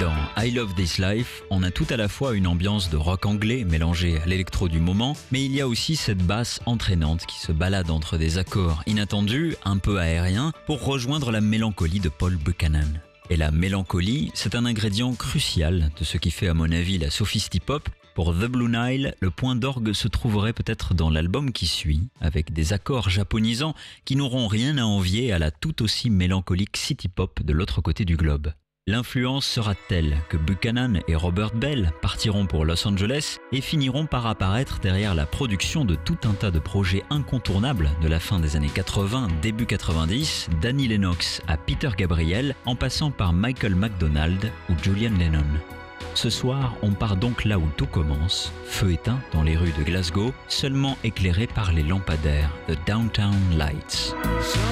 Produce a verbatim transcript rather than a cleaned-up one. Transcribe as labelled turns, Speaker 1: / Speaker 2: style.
Speaker 1: Dans I Love This Life, on a tout à la fois une ambiance de rock anglais mélangée à l'électro du moment, mais il y a aussi cette basse entraînante qui se balade entre des accords inattendus, un peu aériens, pour rejoindre la mélancolie de Paul Buchanan. Et la mélancolie, c'est un ingrédient crucial de ce qui fait à mon avis la sophistipop. Pour The Blue Nile, le point d'orgue se trouverait peut-être dans l'album qui suit, avec des accords japonisants qui n'auront rien à envier à la tout aussi mélancolique city pop de l'autre côté du globe. L'influence sera telle que Buchanan et Robert Bell partiront pour Los Angeles et finiront par apparaître derrière la production de tout un tas de projets incontournables de la fin des années quatre-vingts, début quatre-vingt-dix, d'Annie Lennox à Peter Gabriel, en passant par Michael McDonald ou Julian Lennon. Ce soir, on part donc là où tout commence, feu éteint dans les rues de Glasgow, seulement éclairé par les lampadaires de Downtown Lights.